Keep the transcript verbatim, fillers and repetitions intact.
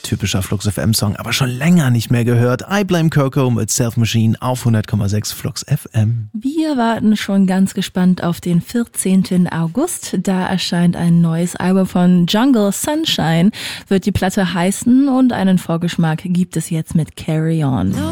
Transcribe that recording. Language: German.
typischer Flux F M-Song, aber schon länger nicht mehr gehört. I Blame Coco mit Self Machine auf hundert Komma sechs Flux F M. Wir warten schon ganz gespannt auf den vierzehnten August. Da erscheint ein neues Album von Jungle Sunshine, wird die Platte heißen, und einen Vorgeschmack gibt es jetzt mit Carry On.